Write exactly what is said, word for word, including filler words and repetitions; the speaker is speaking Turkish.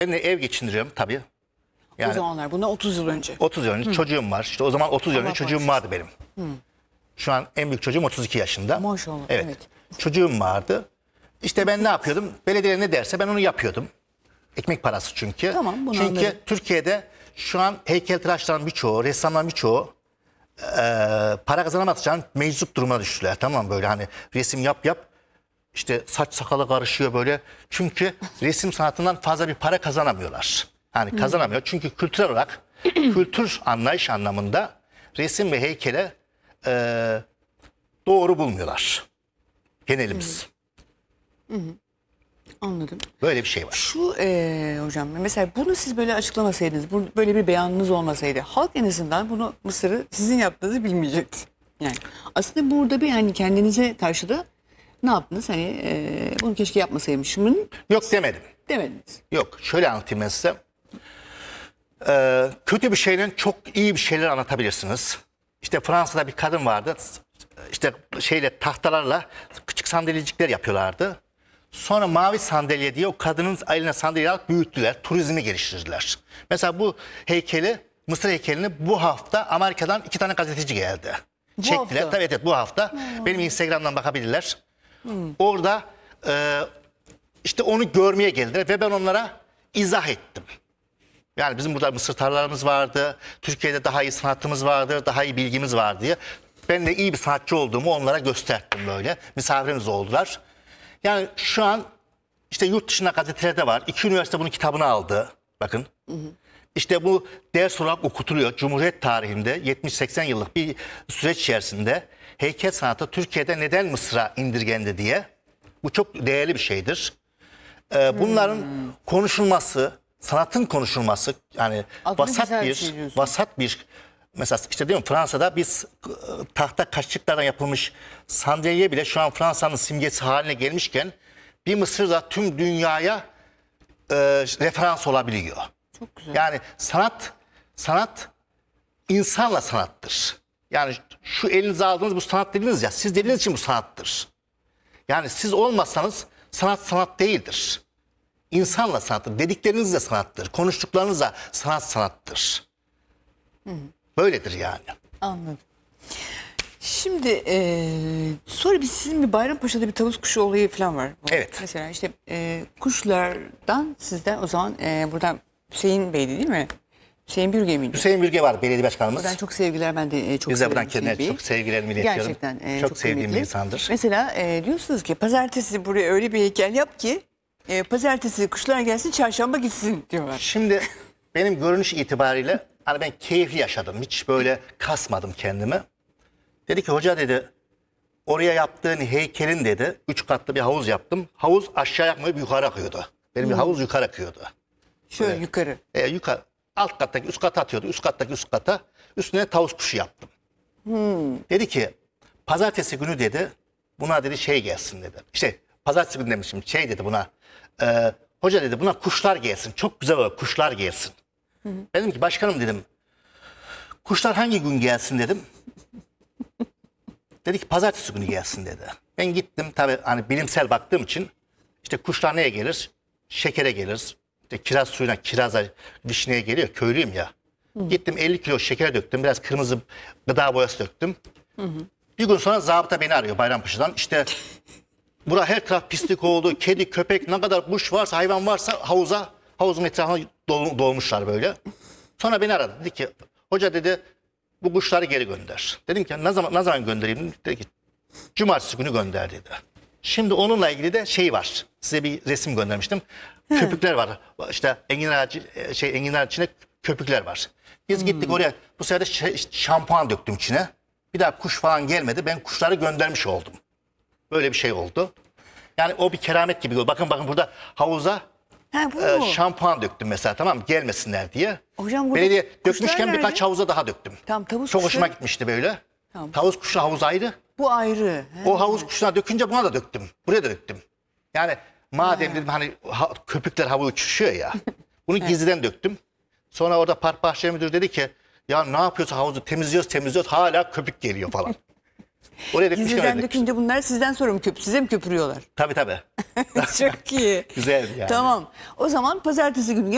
Ben de ev geçindiriyorum tabii. O Yani zamanlar bundan otuz yıl önce. otuz yıl önce çocuğum var. İşte o zaman otuz yıl önce Allah çocuğum bağışlasın. vardı benim. Şu an en büyük çocuğum otuz iki yaşında. Maşallah, Evet. evet. Çocuğum vardı. İşte ben ne yapıyordum? Belediye ne derse ben onu yapıyordum. Ekmek parası çünkü. Tamam, bunu çünkü anladım. Türkiye'de şu an heykeltıraşların birçoğu, ressamların birçoğu e, para kazanamayacağın meczup durumuna düştüler. Tamam mı? Böyle hani resim yap yap. İşte saç sakala karışıyor böyle. Çünkü resim sanatından fazla bir para kazanamıyorlar. Yani kazanamıyor. Çünkü kültürel olarak kültür anlayış anlamında resim ve heykele e, doğru bulmuyorlar. Genelimiz. Anladım. Böyle bir şey var. Şu e, hocam mesela bunu siz böyle açıklamasaydınız, bu, böyle bir beyanınız olmasaydı halk en azından bunu Mısır'ı sizin yaptığınızı bilmeyecekti. Yani aslında burada bir hani kendinize karşı da ne yaptınız? Hani e, bunu keşke yapmasaymışım Yok demedim. demediniz. Yok şöyle anlatayım ben size. Ee, kötü bir şeyle çok iyi bir şeyler anlatabilirsiniz. İşte Fransa'da bir kadın vardı. İşte şeyle tahtalarla küçük sandalyecikler yapıyorlardı. Sonra mavi sandalye diye o kadının eline sandalye alıp büyüttüler. Turizmi geliştirdiler. Mesela bu heykeli, Mısır heykelini bu hafta Amerika'dan iki tane gazeteci geldi. Bu Çektiler. hafta? Tabii evet bu hafta. Benim Instagram'dan bakabilirler. Orada e, işte onu görmeye geldiler ve ben onlara izah ettim. Yani bizim burada Mısır tarlalarımız vardı. Türkiye'de daha iyi sanatımız vardı. Daha iyi bilgimiz var diye. Ben de iyi bir sanatçı olduğumu onlara gösterdim böyle. Misafirimiz oldular. Yani şu an işte yurt dışında gazetelerde var. İki üniversite bunun kitabını aldı. Bakın. İşte bu ders olarak okutuluyor. Cumhuriyet tarihinde yetmiş seksen yıllık bir süreç içerisinde heykel sanatı Türkiye'de neden Mısır'a indirgendi diye. Bu çok değerli bir şeydir. Ee, bunların konuşulması, sanatın konuşulması yani Aslında vasat güzel bir bir şey diyorsun. vasat bir mesela işte diyorum Fransa'da biz e, tahta kaşıklardan yapılmış sandalye bile şu an Fransa'nın simgesi haline gelmişken bir Mısır'da tüm dünyaya e, referans olabiliyor. Çok güzel. Yani sanat sanat insanla sanattır. Yani şu elinize aldığınız bu sanat dediniz ya siz dediğiniz için bu sanattır. Yani siz olmasanız sanat sanat değildir. İnsanla sanattır. Dedikleriniz de sanattır. Konuştuklarınız da sanat sanattır. Böyledir yani. Anladım. Şimdi e, sonra bir sizin bir Bayrampaşa'da bir tavus kuşu olayı falan var. Evet. Mesela işte e, kuşlardan sizden o zaman e, buradan Hüseyin Bey'di değil mi? Hüseyin Bürge miydi? Hüseyin Bülge var belediye başkanımız. Buradan çok sevgiler, ben de e, çok Biz de severim buradan Hüseyin kendine Bey'i. çok sevgilerimi iletiyorum. Gerçekten e, çok, çok sevdiğim kıymetli. bir insandır. Mesela e, diyorsunuz ki pazartesi buraya öyle bir heykel yap ki e, pazartesi kuşlar gelsin, çarşamba gitsin diyorlar. Şimdi benim görünüş itibariyle hani ben keyifli yaşadım. Hiç böyle kasmadım kendimi. Dedi ki hoca dedi oraya yaptığın heykelin dedi üç katlı bir havuz yaptım. Havuz aşağı yakmayıp yukarı akıyordu. Benim bir havuz yukarı akıyordu. Şöyle Evet. yukarı. E, yukarı, alt kattaki üst kata atıyordu. Üst kattaki üst kata. Üstüne tavus kuşu yaptım. Dedi ki pazartesi günü dedi buna dedi şey gelsin dedi. İşte pazartesi günü demişim şey dedi buna. E, hoca dedi buna kuşlar gelsin. Çok güzel olur kuşlar gelsin. Ben dedim ki başkanım dedim. Kuşlar hangi gün gelsin dedim. Dedi ki pazartesi günü gelsin dedi. Ben gittim tabii hani bilimsel baktığım için işte kuşlar neye gelir? Şekere gelir. İşte kiraz suyuna, kiraza, vişneye geliyor. Köylüyüm ya. Gittim elli kilo şeker döktüm. Biraz kırmızı gıda boyası döktüm. Bir gün sonra zabıta beni arıyor Bayrampaşa'dan. İşte bura her taraf pislik oldu. Kedi, köpek ne kadar kuş varsa hayvan varsa havuza, havuzun etrafına dol- dolmuşlar böyle. Sonra beni aradı. Dedi ki hoca dedi bu kuşları geri gönder. Dedim ki ne zaman ne zaman göndereyim? Dedi ki cumartesi günü gönder dedi. Şimdi onunla ilgili de şey var. Size bir resim göndermiştim. Köpükler var. İşte enginar ağacı, şey enginar içine köpükler var. Biz gittik oraya. Bu sefer de şey- şampuan döktüm içine. Bir daha kuş falan gelmedi. Ben kuşları göndermiş oldum. Böyle bir şey oldu. Yani o bir keramet gibi. Bakın bakın burada havuza Ha bu e, mu? şampuan döktüm mesela tamam mı? Gelmesinler diye. Hocam burada Belediye kuşlar dökmüşken nerede? birkaç havuza daha döktüm. Tamam, tavus Çok kuşu- hoşuma gitmişti böyle. Tamam. Tavus kuşu havuz ayrı. Bu ayrı. Ha. O havuz kuşuna dökünce buna da döktüm. Buraya da döktüm. Yani madem dedim hani ha- köpükler hava uçuşuyor ya. Bunu gizliden döktüm. Sonra orada park bahçe müdürü dedi ki ya ne yapıyorsun havuzu temizliyoruz temizliyoruz hala köpük geliyor falan. Oraya dökmüşken Gizliden öyle döktüm. dökünce bunlar sizden sonra mı köp size mi köpürüyorlar? Tabii tabii. Çok iyi. Güzeldi yani. Tamam. O zaman pazartesi günü